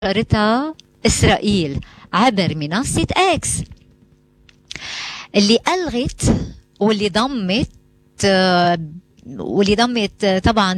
نشرتها إسرائيل عبر منصة إكس، اللي ألغت واللي ضمت طبعا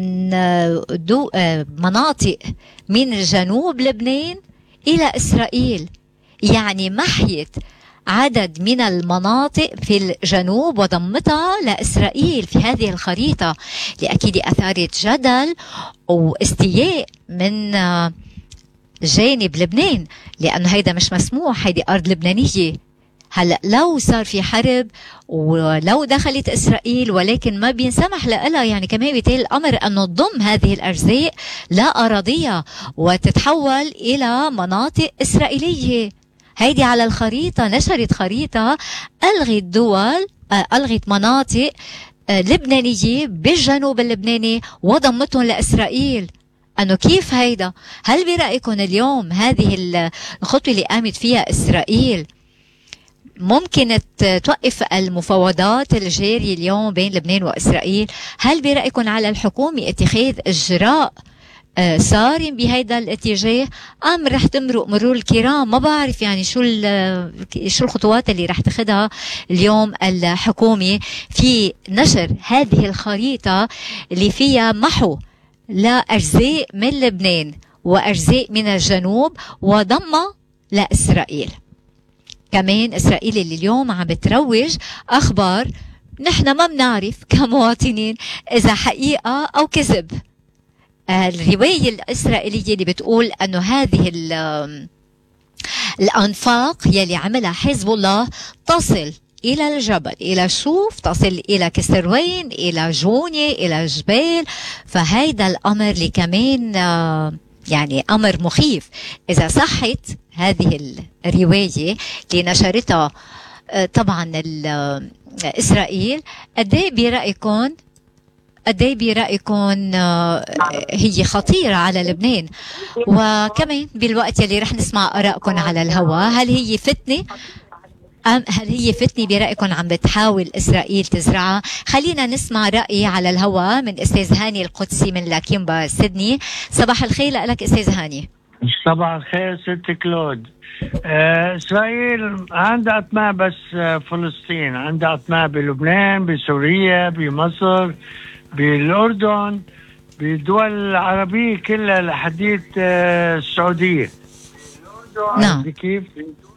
مناطق من جنوب لبنان إلى إسرائيل، يعني محيت عدد من المناطق في الجنوب وضمتها لإسرائيل في هذه الخريطة، اللي أكيد أثارت جدل واستياء من جانب لبنان، لأنه هيدا مش مسموح، هيدي أرض لبنانية. هلأ لو صار في حرب ولو دخلت إسرائيل ولكن ما بينسمح لها، يعني كمان بيتم الأمر أنه تضم هذه الأجزاء لأراضيها وتتحول إلى مناطق إسرائيلية. هيدي على الخريطة، نشرت خريطة ألغت مناطق لبنانية بالجنوب اللبناني وضمتهم لإسرائيل. أنه كيف هيدا؟ هل برأيكم اليوم هذه الخطوة اللي قامت فيها إسرائيل ممكن توقف المفاوضات الجارية اليوم بين لبنان وإسرائيل؟ هل برأيكم على الحكومة اتخاذ إجراء صارم بهذا الاتجاه، أم رح تمرق مرور الكرام؟ ما بعرف يعني شو الخطوات اللي رح تاخدها اليوم الحكومة في نشر هذه الخريطة اللي فيها محو لأجزاء من لبنان وأجزاء من الجنوب وضمها لإسرائيل. كمان إسرائيل اللي اليوم عم بتروج أخبار نحن ما بنعرف كمواطنين إذا حقيقة أو كذب. الرواية الإسرائيلية اللي بتقول أنه هذه الأنفاق يلي عملها حزب الله تصل إلى الجبل، إلى شوف، تصل إلى كسروين، إلى جونية، إلى جبال. فهيدا الأمر اللي كمان يعني أمر مخيف. إذا صحت هذه الرواية اللي نشرتها طبعا إسرائيل، قدي برأيكم هي خطيرة على لبنان؟ وكمان بالوقت يلي رح نسمع آرائكم على الهواء، هل هي فتنة برأيكم عم بتحاول إسرائيل تزرعها؟ خلينا نسمع رأي على الهواء من أستاذ هاني القدسي من لاكيمبا سيدني. صباح الخير لك أستاذ هاني. صباح الخير ست كلود. إسرائيل عندها أطماع، بس فلسطين عندها أطماع بلبنان، بسوريا، بمصر، بالأردن، بالدول العربية كلها لحديث السعودية. نعم. كيف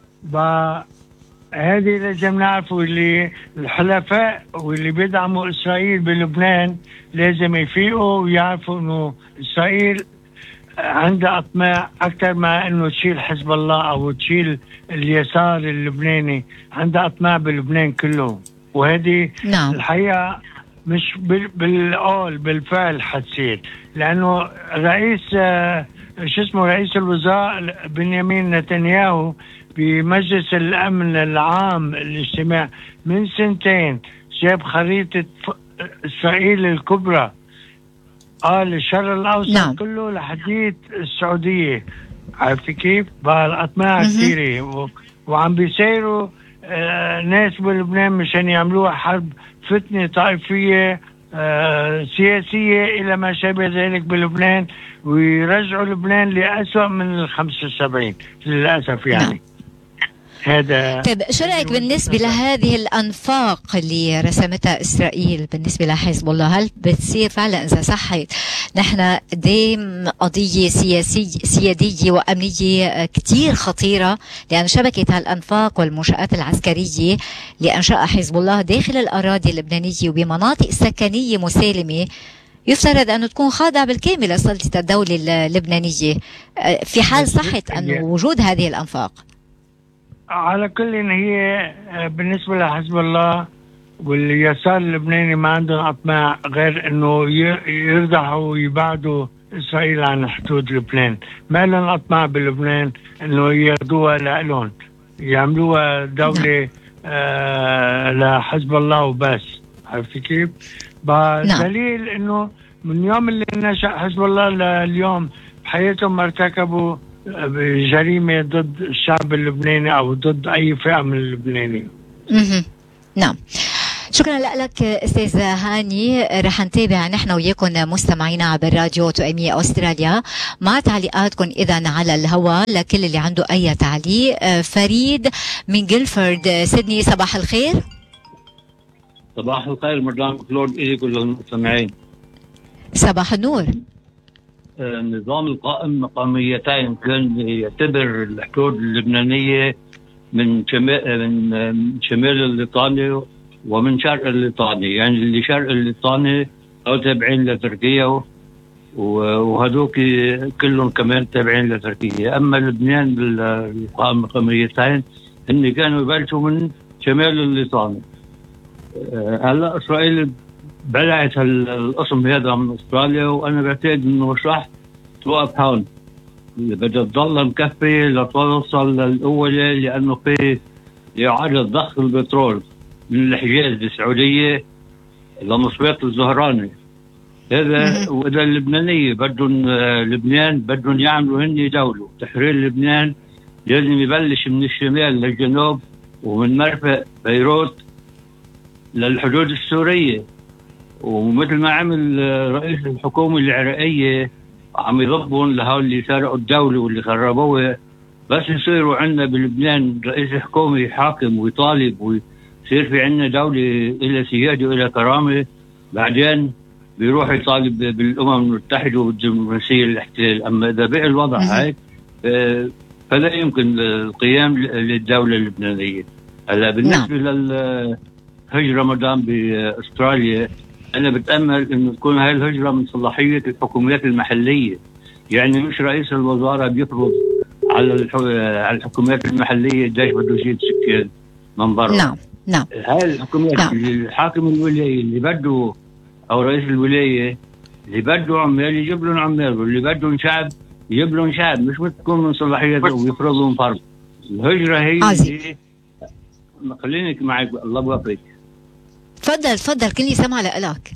هذه لازم نعرفوا، اللي الحلفاء واللي بيدعموا إسرائيل بلبنان لازم يفيقوا ويعرفوا إنه إسرائيل عندها أطماع أكثر ما إنه تشيل حزب الله أو تشيل اليسار اللبناني. عندها أطماع بلبنان كله، وهذه نعم. الحقيقة مش بالقول، بالفعل حتصير، لأنه رئيس رئيس الوزراء بنيامين نتنياهو بمجلس الأمن العام الاجتماع من سنتين جاب خريطة إسرائيل الكبرى، قال الشرق الأوسط نعم. كله لحديث السعودية. عرفت كيف؟ بالأطماع كثيرة، وعم بيسيروا ناس بلبنان مشان يعملوها حرب فتنة طائفية سياسية إلى ما شابه ذلك بلبنان، ويرجعوا لبنان لأسوأ من 75 للأسف يعني. نعم. هذا. طيب شو رأيك بالنسبة لهذه الأنفاق اللي رسمتها إسرائيل بالنسبة لحزب الله؟ هل بتصير فعلا إذا صحت نحن قدام قضية سيادية وأمنية كتير خطيرة؟ لأن شبكة الأنفاق والمنشآت العسكرية اللي أنشأها حزب الله داخل الأراضي اللبنانية وبمناطق سكنية مسالمة يفترض أن تكون خاضعة بالكامل لسلطة الدولة اللبنانية في حال صحت أن وجود هذه الأنفاق. على كل إن هي بالنسبة لحزب الله واليسار اللبناني ما عندهم أطماع غير إنه يرضعوا ويبعدوا إسرائيل عن حدود لبنان. ما لهم أطماع بلبنان إنه ياخدوها لهم، يعملوها دولة لحزب الله وبس. عرفت كيف؟ دليل إنه من يوم اللي نشأ حزب الله لليوم بحياتهم ما ارتكبوا جريمة ضد الشعب اللبناني أو ضد أي فئة من اللبنانيين. نعم. شكرا لك استاذ هاني. رح نتابع نحن وياكم مستمعينا عبر راديو توأمية أستراليا مع تعليقاتكم اذا على الهواء لكل اللي عنده اي تعليق. فريد من جيلفورد سيدني، صباح الخير. صباح الخير مدام كلود إلي كل المستمعين. صباح النور. النظام القائم مقاميتين كان يعتبر الحدود اللبنانية من شمال الليطاني ومن شرق الليطاني، يعني اللي شرق الليطاني أو تابعين لتركيا وهذوك كلهم كمان تابعين لتركيا. أما لبنان بالقائم مقاميتين هن كانوا يبلشوا من شمال الليطاني. هلا إسرائيل بلعت القسم هذا من أستراليا، وأنا بعتقد إنه مش راح توقف هون، بدها تضل مكفي لتوصل للأولى، لأنه في إعادة ضخ البترول من الحجاز السعودية لمصفاة الزهراني هذا. وإذا اللبنانية بدهم لبنان بدهم يعملوا هني دولة. تحرير لبنان لازم يبلش من الشمال للجنوب ومن مرفأ بيروت للحدود السورية. ومثل ما عمل رئيس الحكومة العراقية عم يضبون لهؤلاء اللي سرقوا الدولة واللي خربوها، بس يصيروا عندنا بلبنان رئيس حكومة يحاكم ويطالب ويصير في عندنا دولة إلى سيادة وإلى كرامة، بعدين بيروح يطالب بالأمم المتحدة والدبلوماسية الاحتلال. أما إذا بقى الوضع هيك فلا يمكن القيام للدولة اللبنانية. هلا بالنسبة للهجرة مدام بأستراليا، أنا بتأمل إنه تكون هاي الهجرة من صلاحية الحكومات المحلية، يعني مش رئيس الوزراء بيفرض على الحكومات المحلية قديش بده يجيب سكان من برا. نعم. هاي الحكومات الحاكم الولاية اللي بده أو رئيس الولاية اللي بده عمال يجيب لهم عمال، واللي بدهم شعب يجيب لهم شعب، مش بتكون من صلاحيته ويفرضون فرض. الهجرة هي خليني معك الله بوفقك. تفضل كلني سمع لك.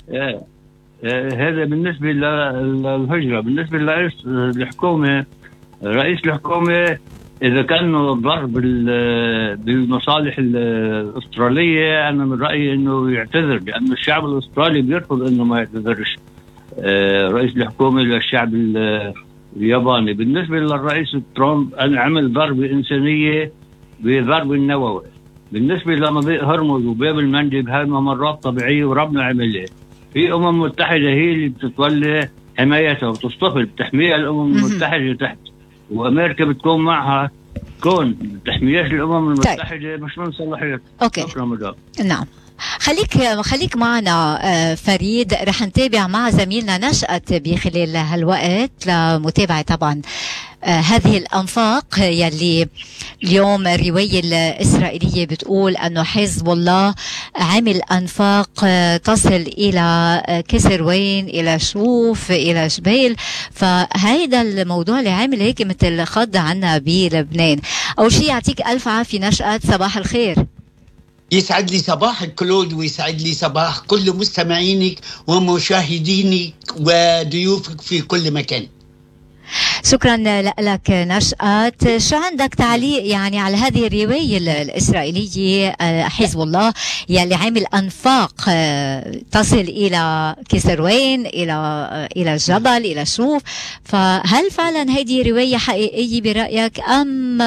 هذا بالنسبة للهجرة. بالنسبة لرئيس الحكومة، رئيس الحكومة إذا كانوا ضرب بالمصالح الأسترالية، أنا من رأيي إنه يعتذر، لأن الشعب الأسترالي بيرفض إنه ما يعتذرش رئيس الحكومة للشعب الياباني. بالنسبة للرئيس ترامب، أنا عمل ضربة إنسانية بضرب النووي. بالنسبة لمضيق هرمز وباب المندب، هاي ممرات طبيعية وربنا عملها. في أمم متحدة هي اللي بتتولى حمايتها وتصطفل بتحميها الأمم المتحدة تحت، وأمريكا بتكون معها كون تحميات الأمم المتحدة مش من صلاحيتها. أوكي. نعم. خليك معنا فريد. رح نتابع مع زميلنا نشأت بخلال هالوقت لمتابعة طبعا هذه الأنفاق يلي اليوم الرواية الإسرائيلية بتقول أنه حزب الله عمل أنفاق تصل إلى كسروين، إلى شوف، إلى جبيل. فهيدا الموضوع اللي عامل هيك مثل خض عنا بلبنان. أول شيء يعطيك ألف عافية نشأت، صباح الخير. يسعد لي صباحك كلود، ويسعد لي صباح كل مستمعينك ومشاهدينك وضيوفك في كل مكان. شكرا لك نشأت. شو عندك تعليق يعني على هذه الرواية الإسرائيلية حزب الله يلي عامل أنفاق تصل إلى كسروين، إلى الجبل، إلى شوف؟ فهل فعلا هذه رواية حقيقية برأيك أم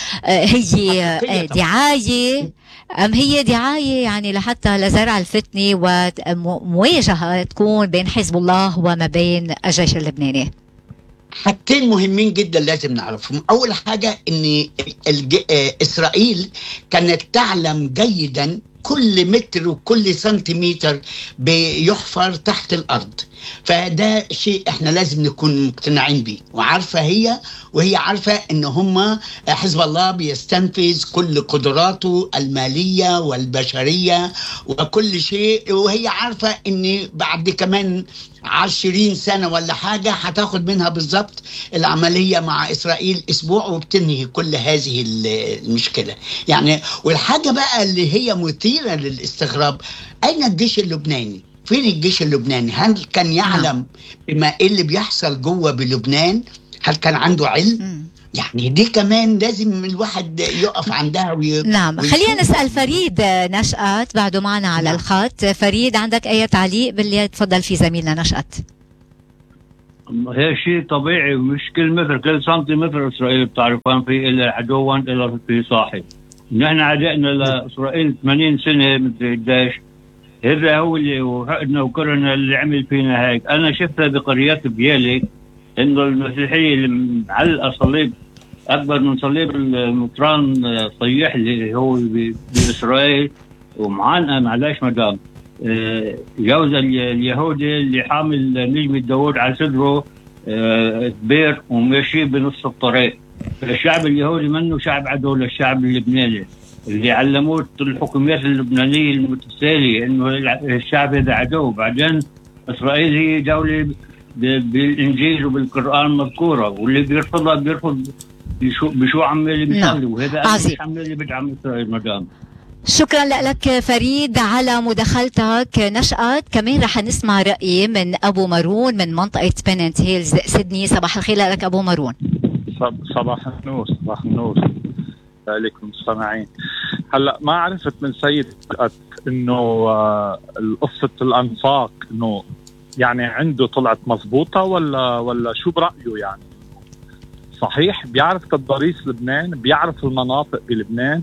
هي دعاية؟ هي دعاية يعني لحتى لزرع الفتنة ومواجهة تكون بين حزب الله وما بين الجيش اللبناني؟ حاجتين مهمين جدا لازم نعرفهم. أول حاجة إن إسرائيل كانت تعلم جيدا كل متر وكل سنتيمتر بيحفر تحت الأرض، فده شيء احنا لازم نكون مقتنعين بيه، وعارفة وهي عارفة ان هم حزب الله بيستنفذ كل قدراته المالية والبشرية وكل شيء، وهي عارفة ان بعد كمان 20 سنة ولا حاجة هتاخد منها بالضبط العملية مع إسرائيل أسبوع وبتنهي كل هذه المشكلة يعني. والحاجة بقى اللي هي مثيرة للاستغراب، أين الجيش اللبناني؟ فين الجيش اللبناني؟ هل كان يعلم بما اللي بيحصل جوه بلبنان؟ هل كان عنده علم؟ يعني دي كمان لازم الواحد يقف عندها نعم. خلينا نسأل فريد نشأت بعده معنا على الخط. فريد، عندك أي تعليق باللي تفضل في زميلنا نشأت؟ هي شيء طبيعي، مش كل متر كل سنتيمتر إسرائيل بتعرفان في إلا عدوا إلا في صاحب. نحن عدائنا لإسرائيل 80 سنة مثل قديش. هذا هو اللي وحقنا وكرنا اللي عمل فينا هيك. أنا شفتها بقريات بيالي إنه المسيحية اللي معلقة صليب أكبر من صليب المطران صيح اللي هو بإسرائيل ومعانقة معلاش مدام جوز اليهودي اللي حامل نجمة داود على صدره كبير وماشي بنص الطريق. الشعب اليهودي منه شعب عدو للشعب اللبناني اللي علموه الحكومات اللبنانية المتتالية إنه الشعب هذا عدو. بعدين إسرائيل هي دولة بالإنجيل وبالقرآن مذكورة، واللي بيرفضها بيرفض بشو عمالي بيصلي، وهذا مش عمالي بدعم إسرائيل مدام. شكرا لك فريد على مداخلتك. نشأت كمان رح نسمع رأي من أبو مارون من منطقة بننت هيلز سيدني. صباح الخير لك أبو مارون. صباح النور. صباح النور عليكم المستمعين. هلا ما عرفت من سيد انه قصة الأنفاق انه يعني عنده طلعت مضبوطة ولا شو برأيه؟ يعني صحيح بيعرف تضاريس لبنان، بيعرف المناطق بلبنان.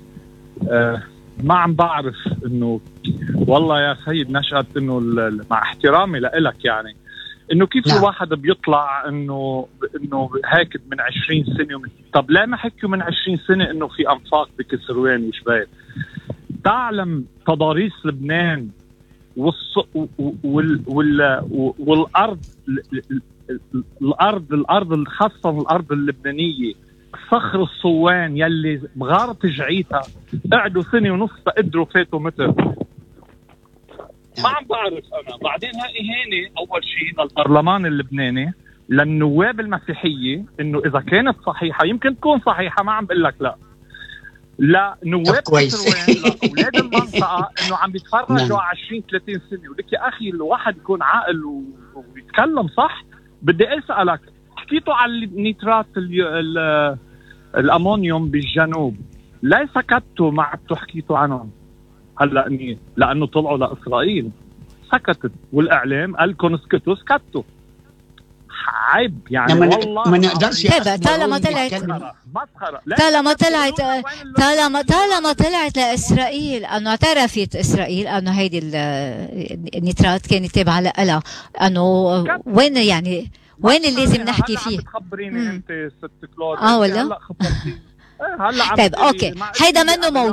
ما عم بعرف انه والله يا سيد نشأت انه مع احترامي لإلك يعني انه كيف الواحد بيطلع انه هيك من 20 سنة طب لا ما حكوا من 20 سنة انه في انفاق بكسروان وشبال. تعلم تضاريس لبنان والارض الخاصة الارض اللبنانية، صخر الصوان يلي مغارة جعيتها قعدوا سنة ونص قدروا فاتوا متر. ما عم بعرف أنا. بعدين هاي إهانة أول شيء للبرلمان اللبناني للنواب المسيحية إنه إذا كانت صحيحة يمكن تكون صحيحة، ما عم بقول لك لا نواب كسروان لأولاد المنطقة إنه عم بيتفرجوا 20-30 سنة. ولك يا أخي الواحد يكون عاقل ويتكلم صح. بدي أسألك، حكيتوا على النيترات الأمونيوم بالجنوب، لا سكتوا ما عدتوا حكيتوا عنهم؟ هلا لأنه طلعوا لإسرائيل سكتت، والإعلام قال لكم اسكتوا سكتوا. عيب يعني والله ما نقدرش. طالما طلعت لإسرائيل أنه اعترفت إسرائيل أنه هيدي النيترات كانت تابعة لها، أنه وين يعني وين اللي لازم نحكي فيه؟ تخبريني انت ست كلود ولا هلا خبرتيني هلا. طيب اوكي، هيدا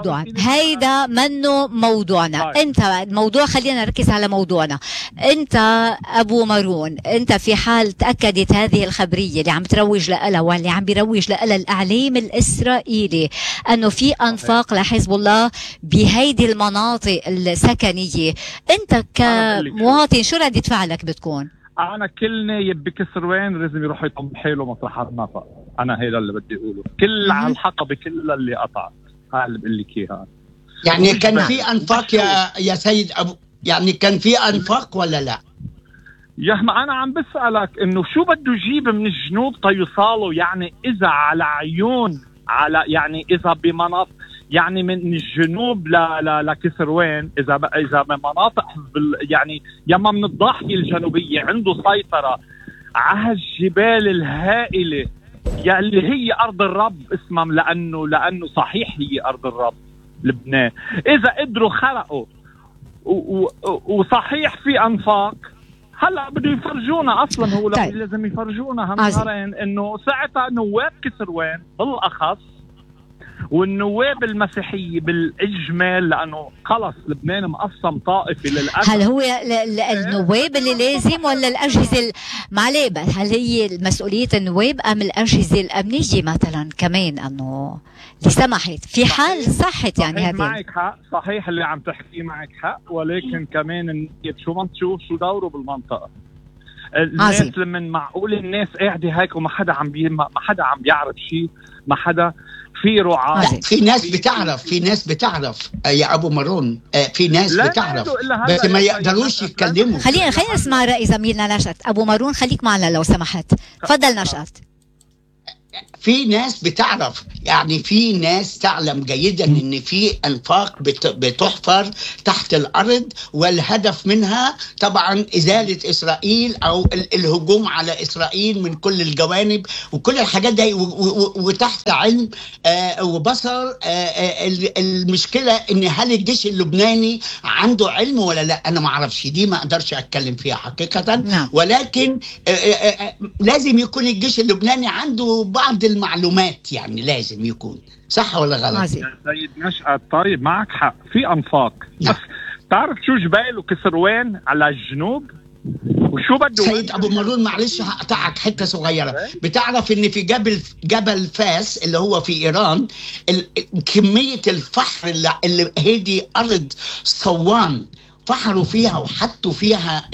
منه موضوعنا. انت الموضوع خلينا نركز على موضوعنا. انت ابو مارون، انت في حال تاكدت هذه الخبريه اللي عم تروج لها واللي عم بيروج لها الاعلام الاسرائيلي انه في انفاق لحزب الله بهيدي المناطق السكنيه، انت كمواطن شو ردة فعلك بتكون؟ أنا كل نايب بكسروان لازم يروح يطم حاله مطرح النفق. أنا هيدا اللي بدي أقوله. كل على الحقبة كل اللي قطعت، هذا اللي بقول لك إياها. يعني كان في أنفاق يا سيد أبو، يعني كان في أنفاق ولا لا؟ يا ما أنا عم بسألك إنه شو بده يجيب من الجنوب تيوصلوا؟ يعني إذا على عيون على يعني إذا بمناطق يعني من الجنوب لكسروان، إذا من مناطق يعني يما من الضاحية الجنوبية عنده سيطرة على الجبال الهائلة يلي هي أرض الرب اسمها، لأنه صحيح هي أرض الرب لبنان. إذا قدروا خلقوا وصحيح في أنفاق، هلا بده يفرجونا اصلا. هو طيب. لازم يفرجونا هالنهارين انه ساعتها نواب كسروان بالاخص والنواب المسيحيه بالاجمال، لانه خلص لبنان مقسم طائفي للاسف. هل هو النواب اللي لازم ولا الاجهزه معليه؟ هل هي مسؤوليه النواب ام الاجهزه الامنيه مثلا كمان انه اللي سمحت في حال صحت؟ يعني هذه معك حق، صحيح اللي عم تحكيه معك حق، ولكن كمان شو ما تشوف شو دوره بالمنطقه. الناس لمن معقول الناس قاعده هيك وما حدا ما حدا عم بيعرف شيء، ما حدا في رعاة. في ناس بتعرف يا ابو مارون، في ناس بتعرف بس ما يقدروش يتكلموا. خلينا نسمع رأي زميلنا نشأت. ابو مارون خليك معنا لو سمحت، تفضل نشأت. في ناس بتعرف، يعني في ناس تعلم جيدا ان في انفاق بتحفر تحت الارض، والهدف منها طبعا ازالة اسرائيل او الهجوم على اسرائيل من كل الجوانب وكل الحاجات دي، وتحت علم وبصر. المشكلة ان هل الجيش اللبناني عنده علم ولا لا؟ انا ما اعرفش، دي ما اقدرش اتكلم فيها حقيقة. نعم. ولكن لازم يكون الجيش اللبناني عنده بعض المعلومات، يعني لازم يكون، صح ولا غلط؟ يا سيد نشأت، طيب معك حق في أنفاق. نعم. بس تعرف شو جبال وكسروان على الجنوب وشو بده؟ سيد ابو مارون معلش هقطعك حته صغيره. بتعرف ان في جبل فاس اللي هو في ايران كميه الفحر اللي هي دي ارض صوان فحروا فيها وحطوا فيها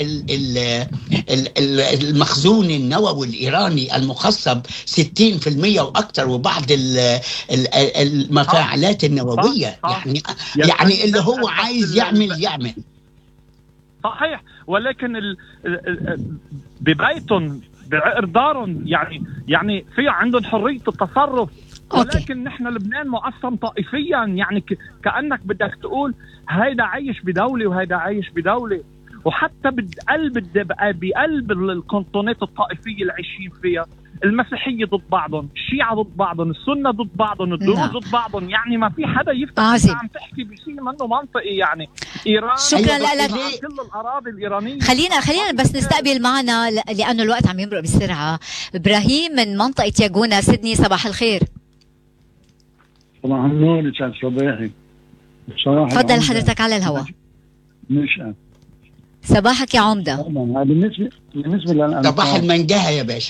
المخزون النووي الإيراني المخصب 60% وأكثر، وبعض المفاعلات النووية. يعني اللي هو عايز يعمل صحيح، ولكن ببيتهم بعقر دارهم يعني في عندهم حرية التصرف. ولكن نحن لبنان مقسم طائفيا، يعني كأنك بدك تقول هيدا عايش بدولة وهيدا عايش بدولة، وحتى بقلب الكنتونات الطائفية اللي عايشين فيها المسيحية ضد بعضهم، الشيعة ضد بعضهم، السنة ضد بعضهم، الدروز ضد بعضهم. يعني ما في حدا يفتح عم تحكي بشيء منه منطقي. يعني إيران شكرا لك كل الأراضي الإيرانية. خلينا بس نستقبل معنا لأنه الوقت عم يمرق بسرعة. إبراهيم من منطقة ياجونا سيدني، صباح الخير. صباح النور أستاذ صباحي. تفضل حضرتك على الهواء. نشأت صباحك يا عمدة. بالنسبة للأنفاق، صباح المنجهة يا باشا.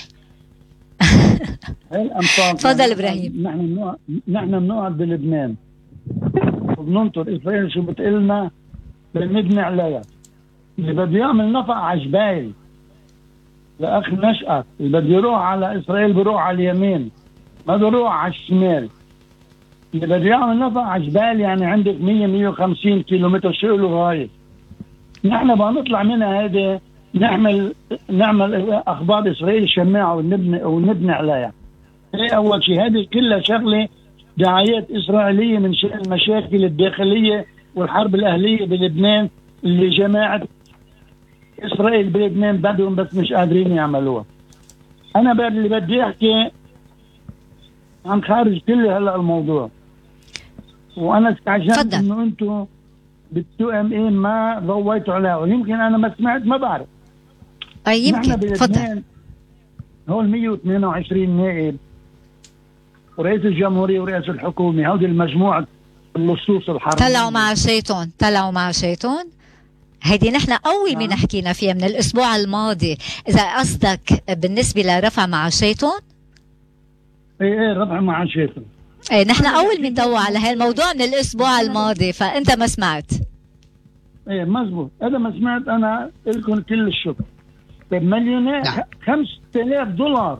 تفضل إبراهيم. نحن بنقعد بلبنان وبننطر إسرائيل شو بتقلنا بنبني عليها. اللي بده يعمل نفق عجبايل لأخ نشأت، اللي بده يروح على إسرائيل بيروح على اليمين، ما بده يروح على الشمال. اللي بده يعمل نفق عجبال يعني عندك 100-150 كيلومتر، شو له غاية. نحن بنطلع منها هذه نعمل أخبار إسرائيل شماعة ونبني عليها. هي أول شيء، هذه كلها شغلة دعايات إسرائيلية من شأن المشاكل الداخلية والحرب الأهلية بلبنان اللي جماعة إسرائيل بلبنان بدهم بس مش قادرين يعملوها. أنا اللي بدي أحكي عن خارج كل هلا الموضوع، وانا استعجبت انه انتم بالتو ما ضويتوا عليها، ويمكن انا ما سمعت، ما بعرف. يمكن. تفضل. هول 122 نائب ورئيس الجمهورية ورئيس الحكومة، هودي المجموعة اللصوص الحرب طلعوا مع شيطان. هيدي نحن أول من حكينا فيها من الأسبوع الماضي. إذا قصدك بالنسبة لرفع مع شيطان، ايه رفع مع شيطان، نحن أول من ضوى على هالموضوع من الأسبوع الماضي، فأنت ما سمعت. ايه مزبوط، هذا ما سمعت. أنا لكم كل الشكر. طيب مليونير 5000 دولار،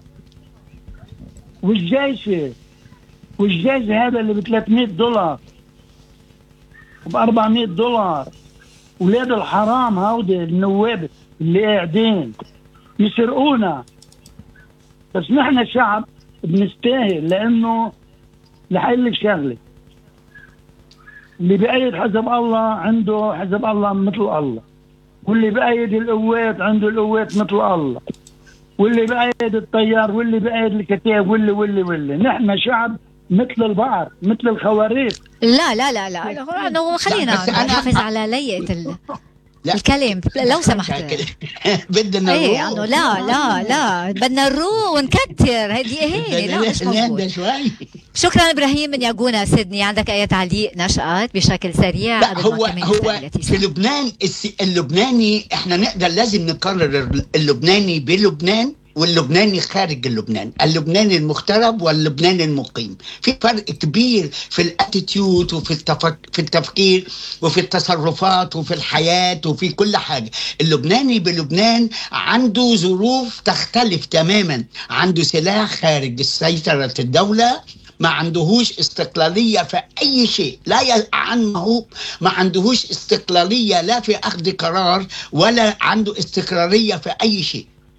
والجيشة هذا اللي ب 300 دولار وب 400 دولار. ولاد الحرام هودي النواب اللي قاعدين يسرقونا، بس نحن شعب بنستاهل. لأنه لحقل لك شغلة، اللي بأيد حزب الله عنده حزب الله مثل الله، واللي بأيد القوات عنده القوات مثل الله، واللي بأيد الطيار، واللي بأيد الكتاب، واللي نحن شعب مثل البعر، مثل الخواريق. لا خلينا نحافظ على ليئة الكلام لو سمحت. بدنا نروح. لا بدنا نروح ونكتر. هيك لا مش مظبوط. شكرا إبراهيم من ياجونا سيدني. عندك أي تعليق نشأت بشكل سريع؟ هو في لبنان اللبناني احنا لازم نقرر اللبناني بلبنان واللبناني خارج اللبنان، اللبناني المغترب واللبناني المقيم. في فرق كبير في الاتيتيود وفي التفكير وفي التصرفات وفي الحياة وفي كل حاجة. اللبناني بلبنان عنده ظروف تختلف تماما، عنده سلاح خارج سيطرة الدولة، ما عندهوش استقلالية في أي شيء، لا عنه ما عندهوش استقلالية لا في أخذ قرار ولا عنده استقرارية في أي شيء.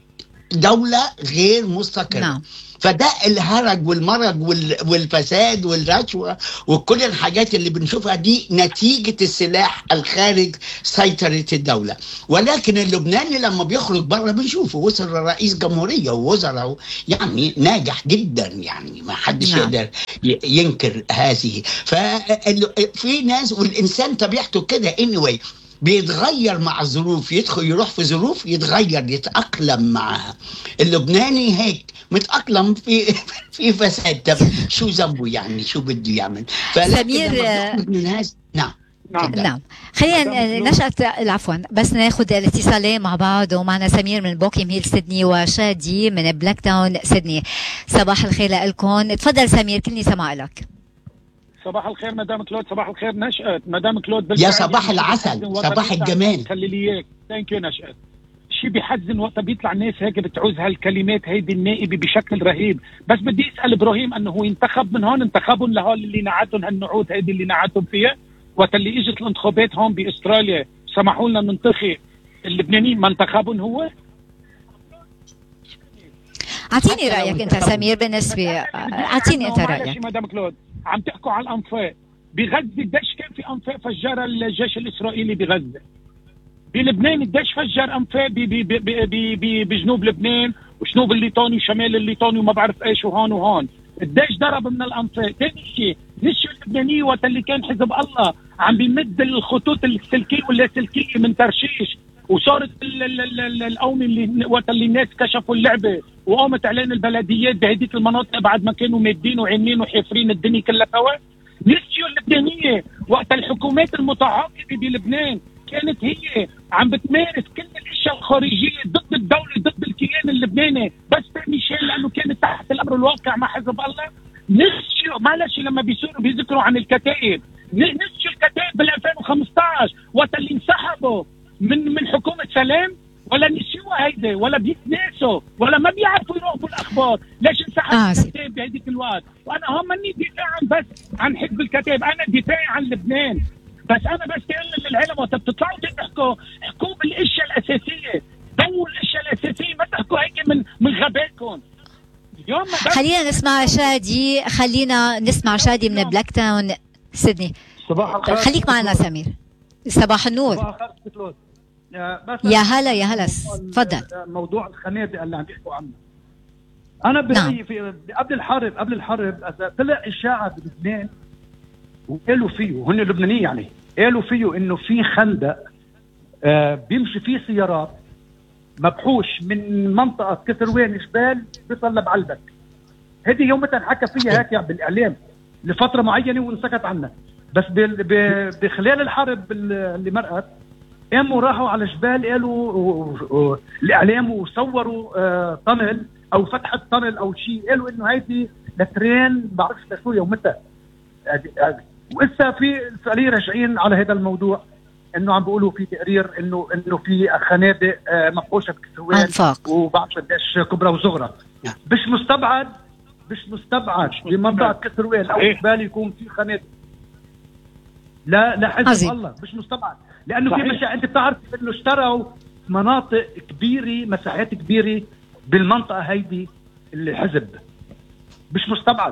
دولة غير مستقرة. نعم. فده الهرج والمرج والفساد والرشوة وكل الحاجات اللي بنشوفها دي نتيجة السلاح الخارج سيطرة الدولة. ولكن اللبناني لما بيخرج بره بنشوفه وصل رئيس جمهورية ووزراء، يعني ناجح جدا، يعني ما حدش يقدر ينكر هذه. ففي ناس والإنسان طبيعته كده anyway بيتغير مع الظروف، يروح في ظروف يتغير يتأقلم معها. اللبناني هيك متأقلم في فساد. طب شو ذنبه يعني؟ شو بده يعمل؟ سمير نعم خلينا نشأت عفوا بس ناخذ الاتصالين مع بعض. ومعنا سمير من بوكيم هيل سيدني وشادي من بلاك تاون سيدني. صباح الخير لكم. تفضل سمير كلني سمع لك. صباح الخير مدام كلود. صباح الخير نشأت. مدام كلود يا صباح العسل، صباح الجمال. خلي لي اياك. ثانك يو نشأت. شيء بيحزن وقت بيطلع الناس هيك بتعوز هالكلمات هيدي النائبه بشكل رهيب. بس بدي اسال ابراهيم انه هو ينتخب من هون، انتخبهم لهول اللي نعتهم هالنعود هيدي اللي نعتهم فيها. وقت اللي اجت الانتخابات هون باستراليا سمحوا لنا ننتخب اللبنانيين، ما انتخبهم هو. اعطيني رايك انت سمير بالنسبه، اعطيني انت رايك. مدام كلود عم تحكوا على الانفاق بغزه، قديش كان في انفاق فجرها الجيش الاسرائيلي بغزه؟ بلبنان قديش فجر انفاق بجنوب لبنان وجنوب الليطاني وشمال الليطاني وما بعرف ايش وهون وهون، قديش ضرب من الانفاق. ثاني شيء نشوا اللبنانيه وقت اللي كان حزب الله عم بيمد الخطوط السلكيه واللاسلكيه من ترشيش، وصارت القومي اللي وقت اللي الناس كشفوا اللعبه وقامت اعلان البلديات بهديك المناطق بعد ما كانوا مادين وعينين وحافرين الدنيا كلها سوا. نسيوا اللبنانيه وقت الحكومات المتعاقبه بلبنان كانت هي عم بتمارس كل الاشياء الخارجيه ضد الدوله ضد الكيان اللبناني، بس ميشيل لانه كانت تحت الامر الواقع مع حزب الله. نسيوا معلش لما بيذكروا عن الكتائب، نسيوا الكتائب بال 2015 وقت اللي انسحبوا من حكومه سلام، ولا نسيوها هيدي ولا بيتناسوا ولا ما بيعرفوا يراقبوا الاخبار. ليش انسحبوا الكتائب بهديك الوقت؟ وانا هم ماني دفاعا بس عن حزب الكتائب، انا دفاعي عن لبنان. بس انا بس تقول للعلم وقت بتطلعوا تحكوا حكوا بالاشياء الاساسيه، ضووا الاشياء الاساسيه، ما تحكوا هيك من غباكم. خلينا نسمع شادي، من بلاك تاون سيدني. خليك معنا سمير. صباح النور. يا هلا تفضل. موضوع الخنادق اللي عم يحكوا عنه، انا برايي في قبل الحرب طلع اشاعه بلبنان وقالوا فيه، هن اللبنانيين يعني قالوا فيه انه في خندق بيمشي فيه سيارات مبحوش من منطقه كسروان جبال بيصل لبعلبك. هذه يومتها حكى فيها هيك بالاعلام لفتره معينه وانسكت عنها. بس بخلال الحرب اللي مرقت قاموا راحوا على جبال قالوا الاعلام وصوروا طنل او فتحه طنل او شيء، قالوا انه هيدي لترين بعرفش شو يومتها. وإسا في سؤالين راجعين على هذا الموضوع، انه عم بيقولوا في تقرير انه في خنادق مفحوشه بكسروان وبعرف قديش كبرى وصغرى. مش مستبعد بمنطقه كسروان او جبال يكون في خنادق. لا حزب الله مش مستبعد، لانه في مشاعر. انت بتعرف انه اشتروا مناطق كبيره مساحات كبيره بالمنطقه هيدي الحزب، مش مستبعد.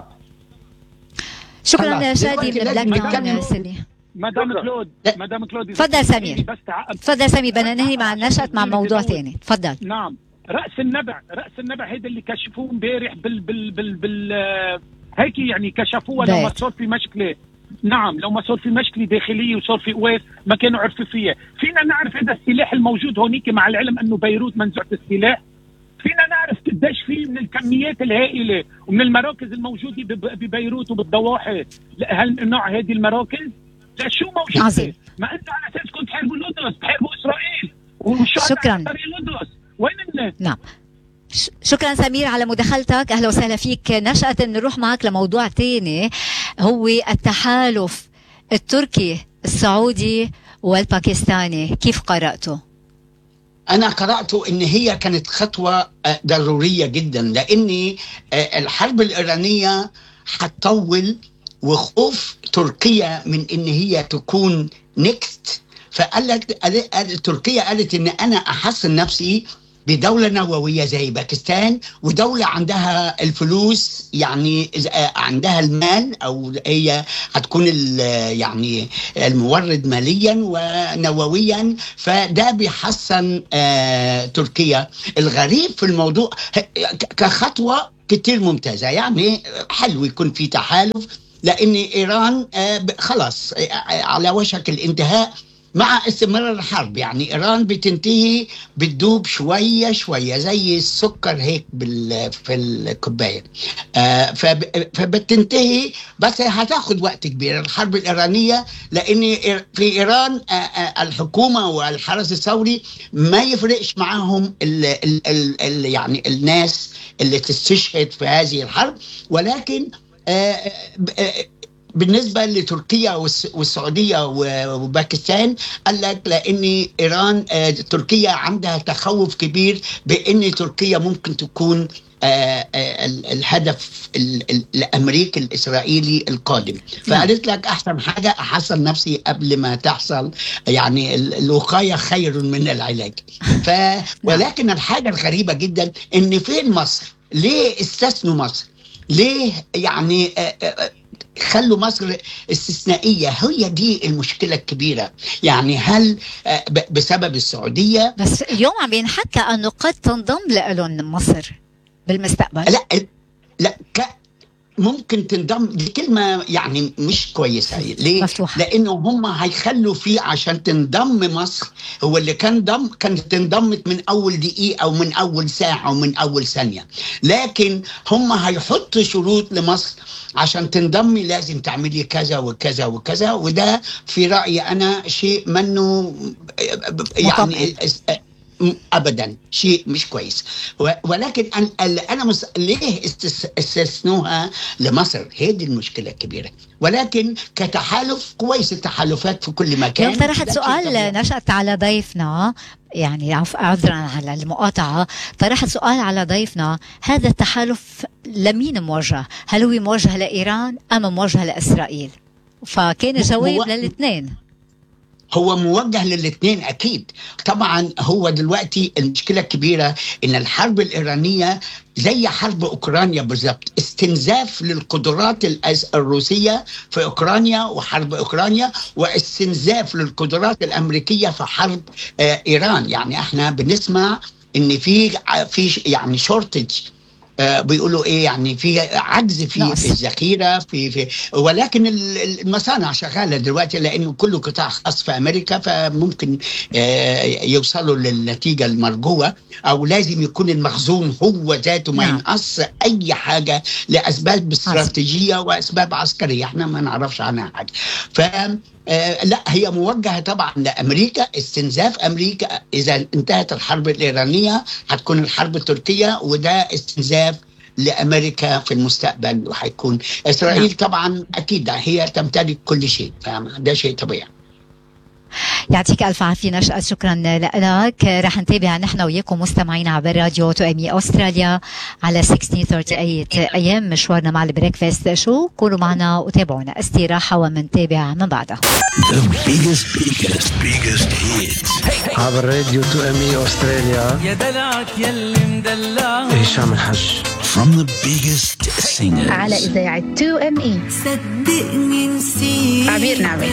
شكرا شادي من بلاك تاون سيدني. مدام كلود تفضل سمير. بدنا ننهي مع نشأت مع موضوع ثاني. تفضل. نعم، رأس النبع هيدا اللي كشفوه امبارح بال هيك يعني كشفوها لما صار في مشكله. نعم، لو ما صار في مشكله داخليه وصار في قوات ما كانوا عرفوا فيها. فينا نعرف هذا السلاح الموجود هونيك، مع العلم انه بيروت منزوعه السلاح. فينا نعرف قديش في من الكميات الهائله ومن المراكز الموجوده ببيروت وبالضواحي هالنوع هذه المراكز. لا شو موجود؟ ما انتم على اساس كنتوا تحاربوا القدس، تحاربوا اسرائيل شكرا. وين الناس؟ نعم شكرا سمير على مداخلتك. اهلا وسهلا فيك. نشأت نروح معك لموضوع تاني، هو التحالف التركي السعودي والباكستاني. كيف قرأته؟ أنا قرأته إن هي كانت خطوة ضرورية جدا، لأن الحرب الإيرانية هتطول وخوف تركيا من إن هي تكون نكست. فقالت تركيا قالت إن أنا أحصن نفسي بدولة نووية زي باكستان، ودولة عندها الفلوس، يعني عندها المال، أو هي هتكون يعني المورد ماليا ونوويا، فده بيحسن تركيا. الغريب في الموضوع كخطوة كتير ممتازة، يعني حلو يكون في تحالف، لأن إيران خلاص على وشك الانتهاء مع استمرار الحرب. يعني إيران بتنتهي بتدوب شوية شوية زي السكر هيك في الكوباية، فبتنتهي، بس هتاخد وقت كبير الحرب الإيرانية، لأن في إيران الحكومة والحرس الثوري ما يفرقش معهم يعني الناس اللي تستشهد في هذه الحرب. ولكن بالنسبة لتركيا والسعودية وباكستان قال لك لأن إيران تركيا عندها تخوف كبير بأن تركيا ممكن تكون الهدف الأمريكي الإسرائيلي القادم. فقالت لك أحسن حاجة أحصن نفسي قبل ما تحصل، يعني الوقاية خير من العلاج. ولكن الحاجة الغريبة جدا إن فين مصر؟ ليه استثنوا مصر؟ ليه يعني خلوا مصر استثنائية؟ هي دي المشكلة الكبيرة. يعني هل بسبب السعودية؟ بس اليوم عم بينحكى أنه قد تنضم لهم مصر بالمستقبل. لا ممكن تنضم، دي كلمة يعني مش كويسة. ليه؟ مفتوحة. لأنه هم هيخلوا فيه عشان تنضم مصر، هو اللي كانت انضمت من أول دقيقة أو من أول ساعة أو من أول ثانية، لكن هم هيحطوا شروط لمصر عشان تنضمي لازم تعملي كذا وكذا وكذا، وده في رأيي أنا شيء منه يعني أبدا شيء مش كويس. ولكن أنا ليه استثنوها لمصر؟ هي دي المشكلة الكبيرة. ولكن كتحالف كويس، التحالفات في كل مكان. يوم طرحت سؤال نشأت على ضيفنا، يعني عذرا على المقاطعة، طرحت سؤال على ضيفنا، هذا التحالف لمين موجه؟ هل هو موجه لإيران أم موجه لإسرائيل؟ فكان الجواب للاثنين. هو موجه للاثنين أكيد. طبعا هو دلوقتي المشكلة الكبيرة إن الحرب الإيرانية زي حرب أوكرانيا بالضبط، استنزاف للقدرات الروسية في أوكرانيا وحرب أوكرانيا، واستنزاف للقدرات الأمريكية في حرب إيران. يعني احنا بنسمع إن في يعني شورتج، بيقولوا ايه، يعني في عجز في الذخيره في ولكن المصانع شغاله دلوقتي، لانه كله قطاع خاص في امريكا، فممكن يوصلوا للنتيجه المرجوه. او لازم يكون المخزون هو ذاته ما ينقص اي حاجه لاسباب استراتيجيه واسباب عسكريه احنا ما نعرفش عنها حاجه. لا، هي موجهة طبعا لأمريكا، استنزاف أمريكا. إذا انتهت الحرب الإيرانية هتكون الحرب التركية، وده استنزاف لأمريكا في المستقبل. وهيكون إسرائيل طبعا أكيد هي تمتلك كل شيء، ده شيء طبيعي. يعطيك ألف عافية نشأت، شكرا لك. رح نتابع نحن وياكم مستمعين عبر راديو 2ME أستراليا على 1638 أيام مشوارنا مع البريكفاست شو. كونوا معنا وتابعونا استراحة ومنتابع من بعدها. The biggest hits عبر راديو 2ME أستراليا. يا دلعك يلي مدلع هشام الحج. From the biggest singers على إذاعة 2ME. صدقني نسيت عبير نعمة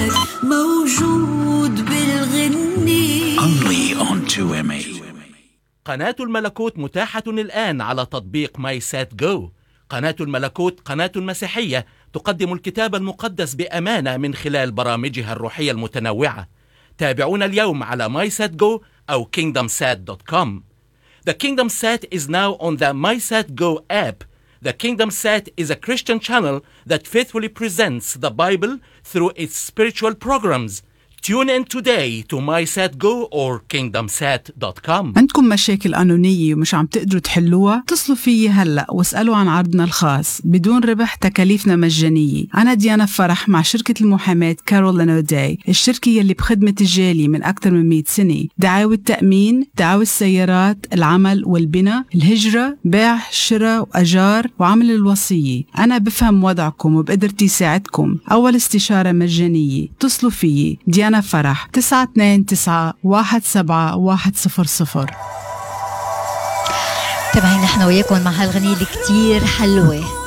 موجود بالغني. only on 2ME. قناة الملكوت متاحة الآن على تطبيق ماي سات جو. قناة الملكوت قناة مسيحية تقدم الكتاب المقدس بأمانة من خلال برامجها الروحية المتنوعة. تابعونا اليوم على MySatGo أو KingdomSat.com. The KingdomSat is now on the MySatGo app. The KingdomSat is a Christian channel that faithfully presents the Bible through its spiritual programs. Tune in today to MySatGo or KingdomSat.com. عندكم مشاكل قانونية ومش عم تقدروا تحلوها؟ اتصلوا فيي هلأ واسألوا عن عرضنا الخاص بدون ربح، تكاليفنا مجانية. أنا ديانا فرح مع شركة المحاماة كارول لانوداي، الشركة يلي بخدمة الجالي من أكثر من 100 سنة. دعاوى التأمين، دعاوى السيارات، العمل والبناء، الهجرة، بيع، شراء وأجار، وعمل الوصية. أنا بفهم وضعكم وبقدرتي ساعدكم. أول استشارة مجانية. اتصلوا فيي ديانا فرح 929-17100. تابعين نحن وياكم مع هالغنية اللي كتير حلوة.